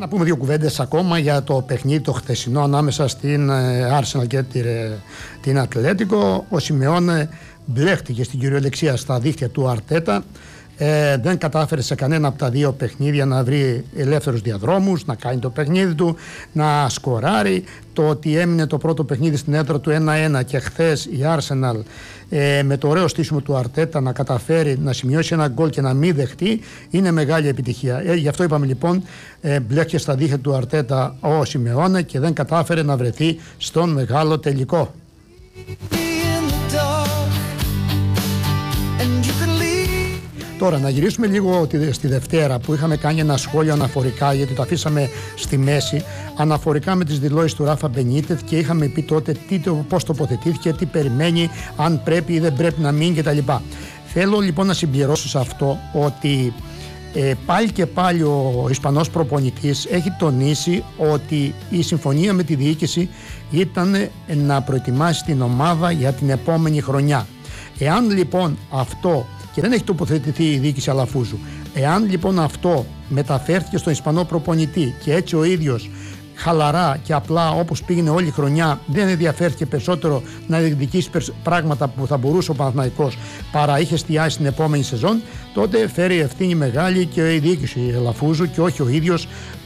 πούμε δύο κουβέντες ακόμα για το παιχνίδι το χθεσινό ανάμεσα στην Arsenal και την Ατλέτικο. Ο Σιμεώνε μπλέχτηκε στην κυριολεξία στα δίχτυα του Αρτέτα. Δεν κατάφερε σε κανένα από τα δύο παιχνίδια να βρει ελεύθερους διαδρόμους, να κάνει το παιχνίδι του, να σκοράρει. Το ότι έμεινε το πρώτο παιχνίδι στην έδρα του 1-1 και χθες η Arsenal με το ωραίο στήσιμο του Αρτέτα να καταφέρει να σημειώσει ένα γκολ και να μην δεχτεί, είναι μεγάλη επιτυχία. Γι' αυτό είπαμε λοιπόν, μπλέχτηκε στα δίχτυα του Αρτέτα ο Σιμεώνε και δεν κατάφερε να βρεθεί στον μεγάλο τελικό. Τώρα να γυρίσουμε λίγο στη Δευτέρα που είχαμε κάνει ένα σχόλιο αναφορικά, γιατί το αφήσαμε στη μέση, αναφορικά με τις δηλώσεις του Ράφα Μπενίτεθ και είχαμε πει τότε πώς τοποθετήθηκε, τι περιμένει, αν πρέπει ή δεν πρέπει να μείνει κτλ. Θέλω λοιπόν να συμπληρώσω σε αυτό ότι πάλι και πάλι ο Ισπανός προπονητής έχει τονίσει ότι η συμφωνία με τη διοίκηση ήταν να προετοιμάσει την ομάδα για την επόμενη χρονιά. Εάν λοιπόν αυτό, και δεν έχει τοποθετηθεί η διοίκηση Αλαφούζου, εάν λοιπόν αυτό μεταφέρθηκε στον Ισπανό προπονητή και έτσι ο ίδιος χαλαρά και απλά όπως πήγαινε όλη η χρονιά δεν ενδιαφέρθηκε περισσότερο να διεκδικήσει πράγματα που θα μπορούσε ο Παναθηναϊκός παρά είχε εστιάσει στην επόμενη σεζόν, τότε φέρει ευθύνη μεγάλη και η διοίκηση Αλαφούζου και όχι ο ίδιος,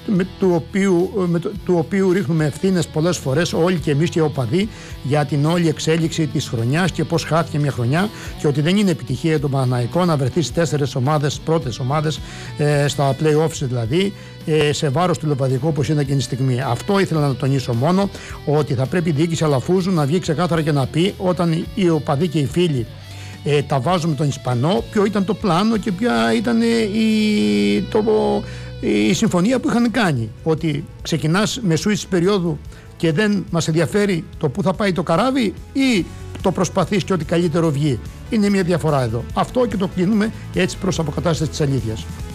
του οποίου ρίχνουμε ευθύνες πολλές φορές όλοι και εμείς και οι οπαδοί για την όλη εξέλιξη της χρονιάς και πώς χάθηκε μια χρονιά και ότι δεν είναι επιτυχία για τον Παναθηναϊκό να βρεθεί στις 4 πρώτες ομάδες στα play-offs δηλαδή, σε βάρος του Λεβαδικού όπως είναι εκείνη τη στιγμή. Αυτό ήθελα να τονίσω μόνο, ότι θα πρέπει η διοίκηση Αλαφούζου να βγει ξεκάθαρα και να πει όταν οι οπαδοί και οι φίλοι τα βάζουν με τον Ισπανό, ποιο ήταν το πλάνο και ποια ήταν η συμφωνία που είχαν κάνει. Ότι ξεκινάς μεσούι της περίοδου και δεν μας ενδιαφέρει το που θα πάει το καράβι ή το προσπαθείς και ό,τι καλύτερο βγει. Είναι μια διαφορά εδώ. Αυτό και το κλείνουμε έτσι προς αποκατάσταση της αλήθειας.